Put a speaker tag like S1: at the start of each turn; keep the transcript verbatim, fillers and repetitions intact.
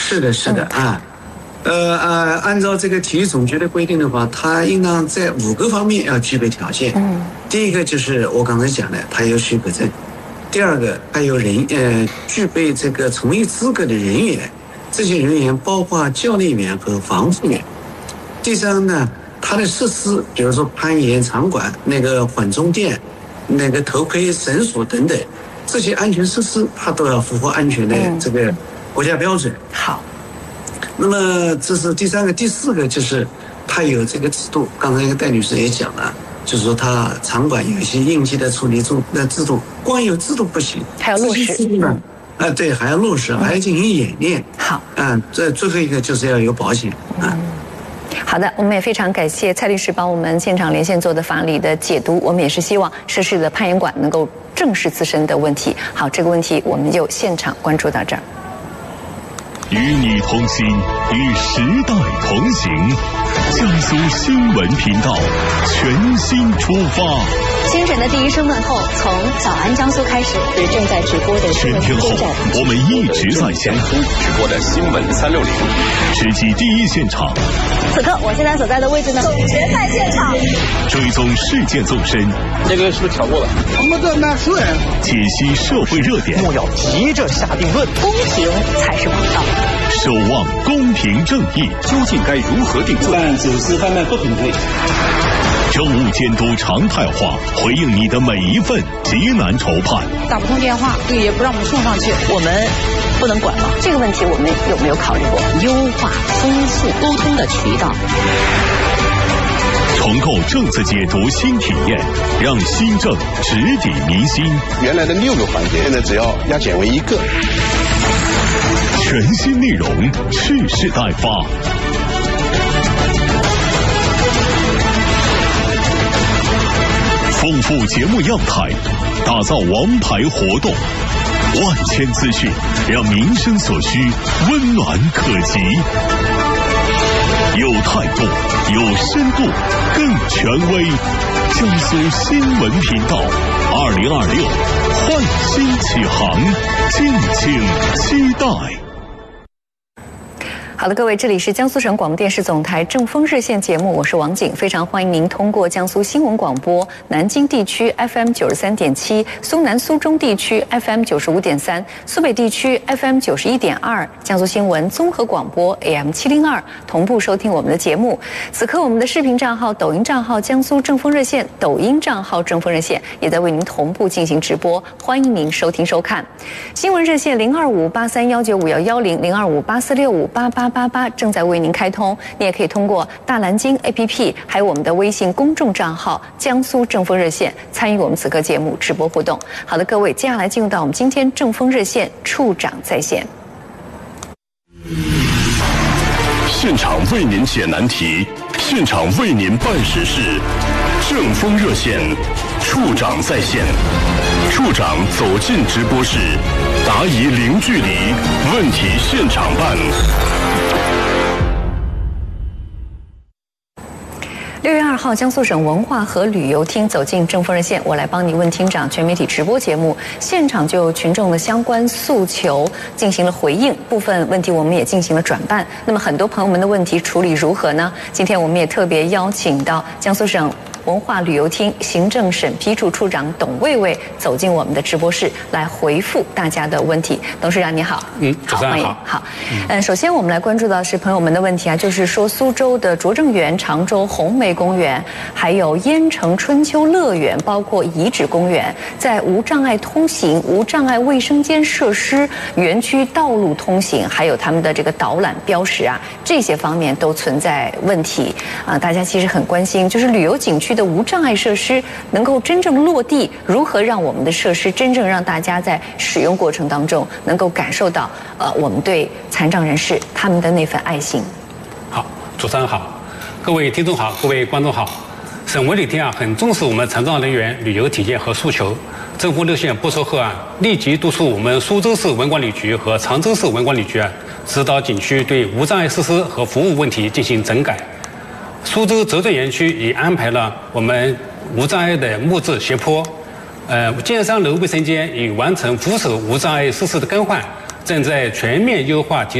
S1: 是的，是的、嗯、啊。呃呃，按照这个体育总局的规定的话，它应当在五个方面要具备条件。嗯，第一个就是我刚才讲的，它有许可证；第二个，还有人呃具备这个从业资格的人员，这些人员包括教练员和防护员；第三呢，它的设施，比如说攀岩场馆、那个缓冲垫、那个头盔、绳索等等，这些安全设施它都要符合安全的这个国家标准。
S2: 嗯、好。
S1: 那么这是第三个，第四个就是它有这个制度。刚才戴女士也讲了，就是说它场馆有一些应急的处理中的制度，光有制度不行，
S2: 还要落实。
S1: 嗯，啊，对，还要落实，还要进行演练。
S2: 好，
S1: 嗯，这最后一个就是要有保险啊。
S2: 嗯好的，我们也非常感谢蔡律师帮我们现场连线做的法理的解读。我们也是希望涉事的攀岩馆能够正视自身的问题。好，这个问题我们就现场关注到这儿。
S3: 与你同行，与时代同行。江苏新闻频道全新出发。
S2: 清晨的第一声问候，从早安江苏开始，是正在直播的新闻
S3: 全天候，我们一直在线
S4: 直播的新闻三六零，
S3: 直击第一现场。
S2: 此刻我现在所在的位置呢，总决赛现场，
S3: 追踪事件纵深。
S4: 这个是不是调过了？
S5: 我的那是
S3: 解析社会热点，
S6: 莫要急着下定论，
S2: 公平才是王道。
S3: 守望公平正义，
S4: 究竟该如何定罪？
S5: 但走私贩卖不平配。
S3: 政务监督常态化，回应你的每一份急难愁盼。
S7: 打不通电话，这个也不让我们送上去，
S2: 我们不能管吗？这个问题我们有没有考虑过优化、丰富沟通的渠道？
S3: 重构政策解读新体验，让新政直抵民心。
S4: 原来的六个环节，现在只要压减为一个。
S3: 全新内容，蓄势待发。丰富节目样态，打造王牌活动，万千资讯，让民生所需温暖可及。有态度，有深度，更权威。江苏新闻频道，二零二六焕新启航，敬请期待。
S2: 好的，各位，这里是江苏省广播电视总台正风热线节目，我是王景，非常欢迎您通过江苏新闻广播南京地区 F M 九十三点七、苏南苏中地区 F M 九十五点三、苏北地区 F M 九十一点二、江苏新闻综合广播 A M 七零二同步收听我们的节目。此刻，我们的视频账号、抖音账号江苏正风热线、抖音账号正风热线也在为您同步进行直播，欢迎您收听收看。新闻热线零二五八三幺九五幺幺零零二五八四六五八八。八八正在为您开通，你也可以通过大蓝鲸 A P P， 还有我们的微信公众账号江苏正风热线参与我们此刻节目直播互动。好的，各位，接下来进入到我们今天正风热线处长在线。
S3: 现场为您解难题，现场为您办实事。正风热线处长在线，处长走进直播室，答疑零距离，问题现场办。
S2: 六月二号，江苏省文化和旅游厅走进正风热线，我来帮你问厅长全媒体直播节目，现场就群众的相关诉求进行了回应，部分问题我们也进行了转办。那么很多朋友们的问题处理如何呢？今天我们也特别邀请到江苏省文化旅游厅行政审批处处长董卫卫走进我们的直播室，来回复大家的问题。董事长你好。
S8: 嗯，
S2: 好，欢迎。好，
S8: 嗯，
S2: 首先我们来关注到是朋友们的问题啊，就是说苏州的拙政园、常州红梅公园，还有燕城春秋乐园，包括遗址公园，在无障碍通行、无障碍卫生间设施、园区道路通行，还有他们的这个导览标识啊，这些方面都存在问题啊。大家其实很关心，就是旅游景区的无障碍设施能够真正落地，如何让我们的设施真正让大家在使用过程当中能够感受到呃我们对残障人士他们的那份爱心。
S8: 好，主持人好，各位听众好，各位观众好。省文旅厅啊很重视我们残障人员旅游体验和诉求。正风热线播出后啊，立即督促我们苏州市文管理局和常州市文管理局啊，指导景区对无障碍设施和服务问题进行整改。苏州拙政园区已安排了我们无障碍的木质斜坡，呃，建商楼卫生间已完成扶手无障碍设施的更换，正在全面优化。